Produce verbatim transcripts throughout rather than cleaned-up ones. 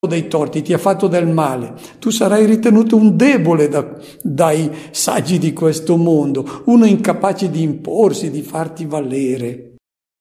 dei torti, ti ha fatto del male, tu sarai ritenuto un debole da, dai saggi di questo mondo, uno incapace di imporsi, di farti valere.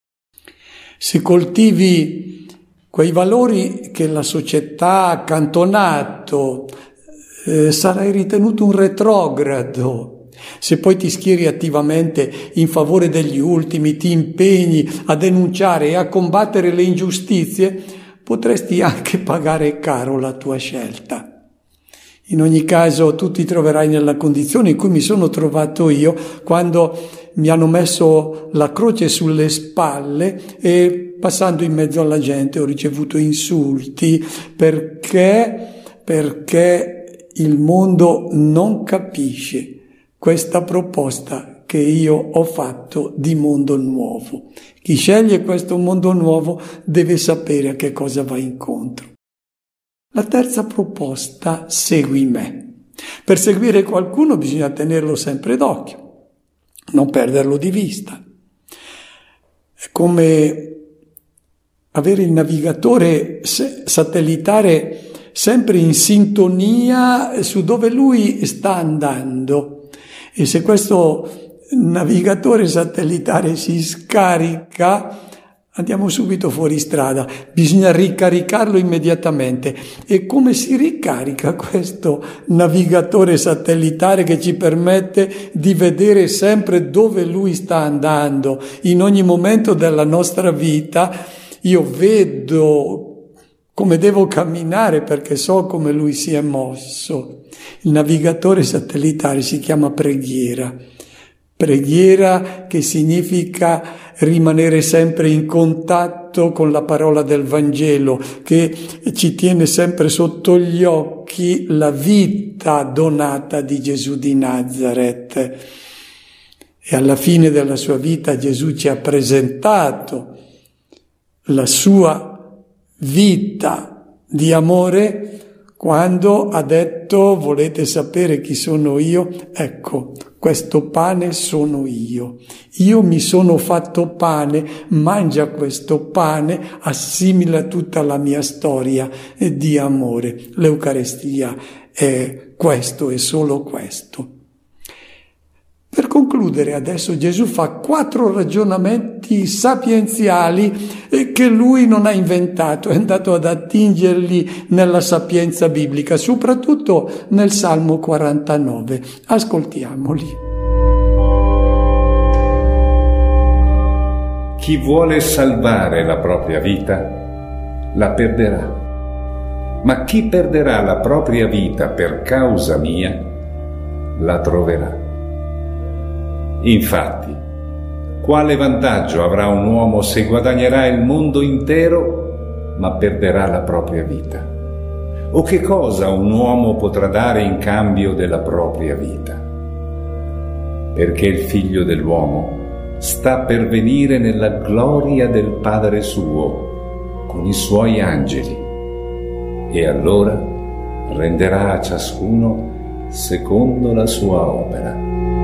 Se coltivi quei valori che la società ha accantonato, eh, sarai ritenuto un retrogrado. Se poi ti schieri attivamente in favore degli ultimi, ti impegni a denunciare e a combattere le ingiustizie, potresti anche pagare caro la tua scelta. In ogni caso tu ti troverai nella condizione in cui mi sono trovato io quando mi hanno messo la croce sulle spalle e passando in mezzo alla gente ho ricevuto insulti perché, perché il mondo non capisce questa proposta che io ho fatto di mondo nuovo. Chi sceglie questo mondo nuovo deve sapere a che cosa va incontro. La terza proposta, segui me. Per seguire qualcuno bisogna tenerlo sempre d'occhio, non perderlo di vista. È come avere il navigatore satellitare sempre in sintonia su dove lui sta andando. E se questo navigatore satellitare si scarica, andiamo subito fuori strada, bisogna ricaricarlo immediatamente. E come si ricarica questo navigatore satellitare che ci permette di vedere sempre dove lui sta andando in ogni momento della nostra vita? Io vedo come devo camminare perché so come lui si è mosso. Il navigatore satellitare si chiama preghiera. Preghiera che significa rimanere sempre in contatto con la parola del Vangelo, che ci tiene sempre sotto gli occhi la vita donata di Gesù di Nazaret. E alla fine della sua vita Gesù ci ha presentato la sua vita di amore quando ha detto: volete sapere chi sono io? Ecco, questo pane sono io. Io mi sono fatto pane, mangia questo pane, assimila tutta la mia storia di amore. L'Eucarestia è questo e solo questo. Per concludere adesso Gesù fa quattro ragionamenti sapienziali che lui non ha inventato, è andato ad attingerli nella sapienza biblica, soprattutto nel Salmo quarantanove. Ascoltiamoli. Chi vuole salvare la propria vita, la perderà. Ma chi perderà la propria vita per causa mia, la troverà. Infatti, quale vantaggio avrà un uomo se guadagnerà il mondo intero, ma perderà la propria vita? O che cosa un uomo potrà dare in cambio della propria vita? Perché il Figlio dell'uomo sta per venire nella gloria del Padre suo, con i suoi angeli, e allora renderà a ciascuno secondo la sua opera.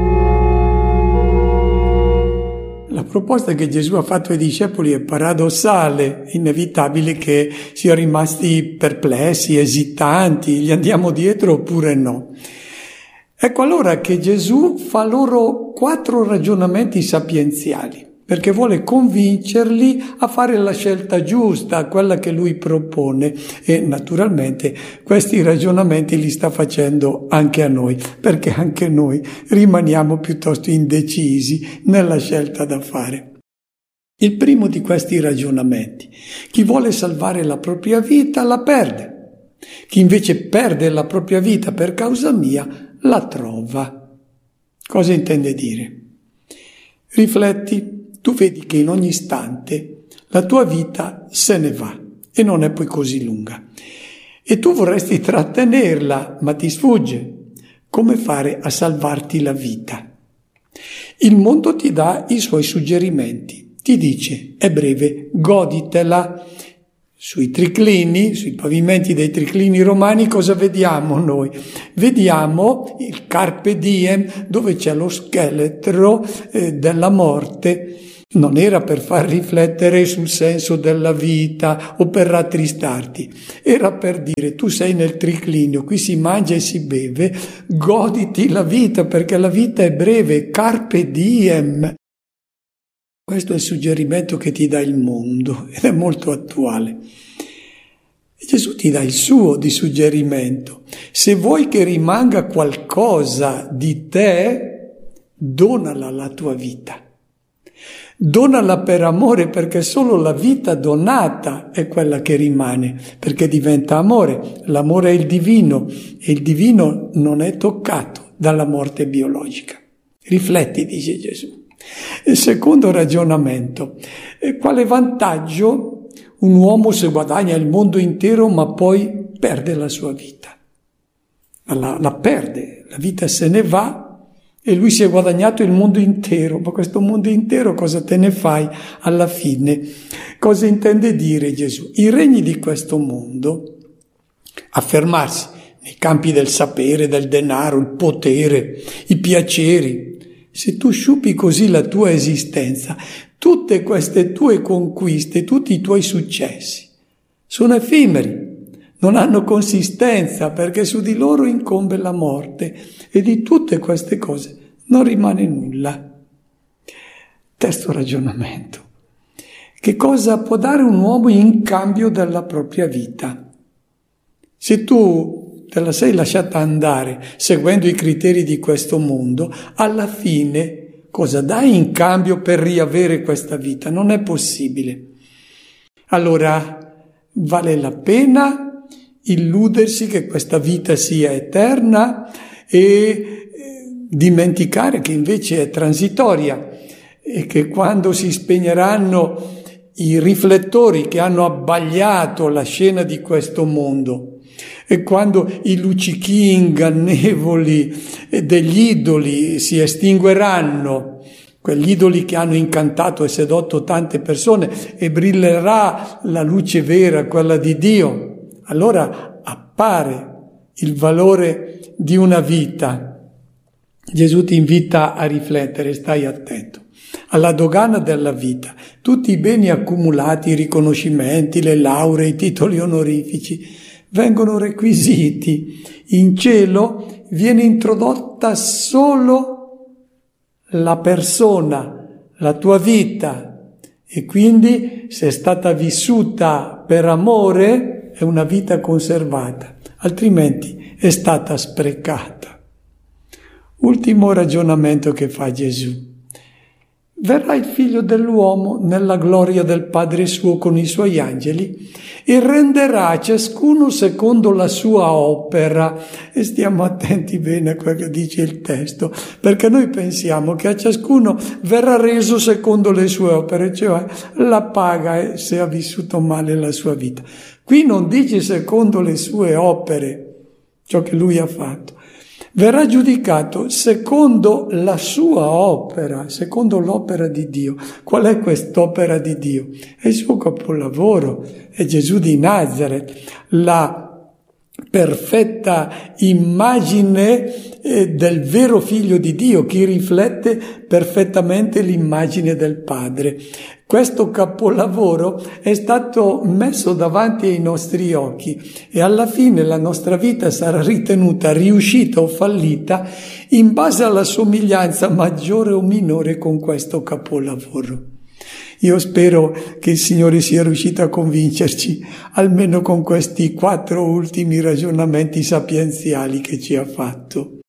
La proposta che Gesù ha fatto ai discepoli è paradossale, inevitabile che siano rimasti perplessi, esitanti, gli andiamo dietro oppure no. Ecco allora che Gesù fa loro quattro ragionamenti sapienziali, perché vuole convincerli a fare la scelta giusta, quella che lui propone, e naturalmente questi ragionamenti li sta facendo anche a noi, perché anche noi rimaniamo piuttosto indecisi nella scelta da fare. Il primo di questi ragionamenti: chi vuole salvare la propria vita la perde, chi invece perde la propria vita per causa mia la trova. Cosa intende dire? Rifletti. Tu vedi che in ogni istante la tua vita se ne va e non è poi così lunga. E tu vorresti trattenerla, ma ti sfugge. Come fare a salvarti la vita? Il mondo ti dà i suoi suggerimenti. Ti dice: è breve, goditela. Sui triclini, sui pavimenti dei triclini romani, cosa vediamo noi? Vediamo il Carpe Diem, dove c'è lo scheletro eh, della morte. Non era per far riflettere sul senso della vita o per rattristarti, era per dire: tu sei nel triclinio, qui si mangia e si beve, goditi la vita perché la vita è breve, carpe diem. Questo è il suggerimento che ti dà il mondo ed è molto attuale. Gesù ti dà il suo di suggerimento. Se vuoi che rimanga qualcosa di te, donala la tua vita. Donala per amore, perché solo la vita donata è quella che rimane, perché diventa amore. L'amore è il divino e il divino non è toccato dalla morte biologica. Rifletti, dice Gesù. Il secondo ragionamento: quale vantaggio un uomo se guadagna il mondo intero ma poi perde la sua vita? La, la perde, la vita se ne va. E lui si è guadagnato il mondo intero, ma questo mondo intero cosa te ne fai alla fine? Cosa intende dire Gesù? I regni di questo mondo, affermarsi nei campi del sapere, del denaro, il potere, i piaceri. Se tu sciupi così la tua esistenza, tutte queste tue conquiste, tutti i tuoi successi, sono effimeri. Non hanno consistenza perché su di loro incombe la morte e di tutte queste cose non rimane nulla. Terzo ragionamento: che cosa può dare un uomo in cambio della propria vita? Se tu te la sei lasciata andare seguendo i criteri di questo mondo, alla fine cosa dai in cambio per riavere questa vita? Non è possibile. Allora vale la pena illudersi che questa vita sia eterna e dimenticare che invece è transitoria e che quando si spegneranno i riflettori che hanno abbagliato la scena di questo mondo e quando i luccichi ingannevoli degli idoli si estingueranno, quegli idoli che hanno incantato e sedotto tante persone, e brillerà la luce vera, quella di Dio, allora appare il valore di una vita. Gesù ti invita a riflettere, stai attento. Alla dogana della vita, tutti i beni accumulati, i riconoscimenti, le lauree, i titoli onorifici, vengono requisiti. In cielo viene introdotta solo la persona, la tua vita, e quindi se è stata vissuta per amore è una vita conservata, altrimenti è stata sprecata. Ultimo ragionamento che fa Gesù: verrà il figlio dell'uomo nella gloria del Padre suo con i suoi angeli e renderà a ciascuno secondo la sua opera. E stiamo attenti bene a quello che dice il testo, perché noi pensiamo che a ciascuno verrà reso secondo le sue opere, cioè la paga se ha vissuto male la sua vita. Qui non dice secondo le sue opere, ciò che lui ha fatto. Verrà giudicato secondo la sua opera, secondo l'opera di Dio. Qual è quest'opera di Dio? È il suo capolavoro, è Gesù di Nazaret, la perfetta immagine eh, del vero figlio di Dio, che riflette perfettamente l'immagine del Padre. Questo capolavoro è stato messo davanti ai nostri occhi e alla fine la nostra vita sarà ritenuta riuscita o fallita in base alla somiglianza maggiore o minore con questo capolavoro. Io spero che il Signore sia riuscito a convincerci, almeno con questi quattro ultimi ragionamenti sapienziali che ci ha fatto.